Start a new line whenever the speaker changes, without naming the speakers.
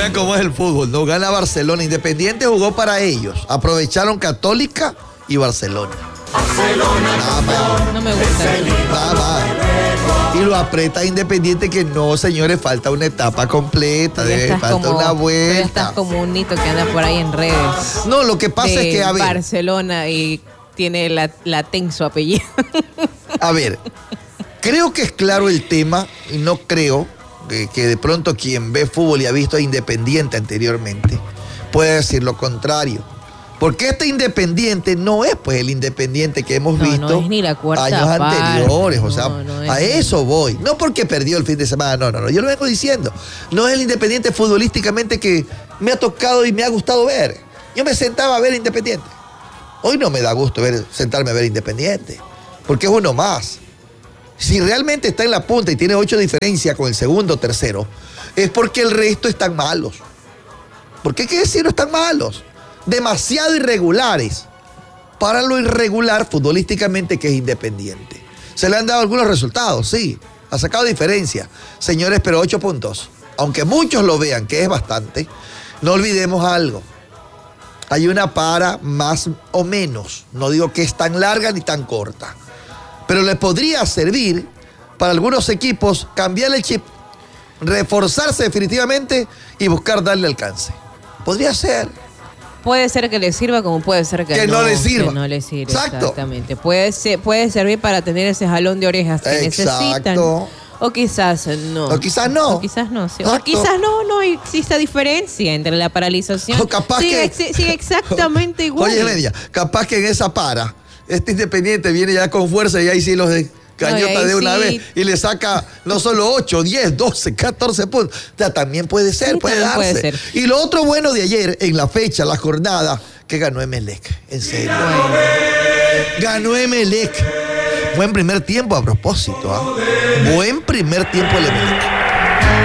Vean cómo es el fútbol, ¿no? Gana Barcelona. Independiente jugó para ellos. Aprovecharon Católica y Barcelona.
No me gusta.
Y lo aprieta Independiente que no, señores, falta una etapa completa, falta una vuelta.
Ya estás como un nito que anda por ahí en redes.
No, lo que pasa es que, a ver.
Barcelona y tiene la tenso apellido.
A ver, creo que es claro el tema y no creo que de pronto quien ve fútbol y ha visto a Independiente anteriormente puede decir lo contrario. Porque este Independiente no es pues el Independiente que hemos visto
no es ni la cuarta
años anteriores. O sea,
no
a eso voy. No porque perdió el fin de semana, no. Yo lo vengo diciendo. No es el Independiente futbolísticamente que me ha tocado y me ha gustado ver. Yo me sentaba a ver Independiente. Hoy no me da gusto sentarme a ver Independiente. Porque es uno más. Si realmente está en la punta y tiene 8 diferencias con el segundo o tercero, es porque el resto están malos. ¿Por qué hay que decirlo? Están malos. Demasiado irregulares para lo irregular futbolísticamente que es Independiente. Se le han dado algunos resultados, sí, ha sacado diferencia, señores, pero 8 puntos. Aunque muchos lo vean, que es bastante, no olvidemos algo. Hay una para más o menos, no digo que es tan larga ni tan corta, pero le podría servir para algunos equipos cambiar el chip, reforzarse definitivamente y buscar darle alcance. Podría ser.
Puede ser que le sirva como puede ser que
no le sirva.
Que no le sirva.
Exacto.
Exactamente. Puede servir para tener ese jalón de orejas que necesitan. O quizás no.
O quizás no.
O quizás no. Sí. O quizás no exista diferencia entre la paralización.
O capaz
sigue exactamente igual.
Oye, Media, capaz que en esa para, este Independiente viene ya con fuerza y ahí sí los de cañota de una vez y le saca no solo 8, 10, 12, 14 puntos. O sea, también puede ser,
sí,
puede darse.
Puede ser.
Y lo otro bueno de ayer, en la fecha, la jornada, que ganó Emelec. En serio.
Bueno.
Ganó Emelec. Buen primer tiempo a propósito. Buen primer tiempo el Emelec.